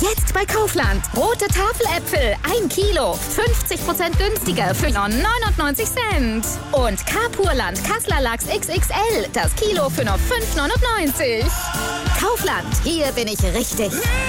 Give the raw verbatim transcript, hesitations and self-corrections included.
Jetzt bei Kaufland. Rote Tafeläpfel, ein Kilo. fünfzig Prozent günstiger für nur neunundneunzig Cent. Und Carpurland Kassler Lachs X X L. Das Kilo für nur fünf neunundneunzig. Kaufland, hier bin ich richtig.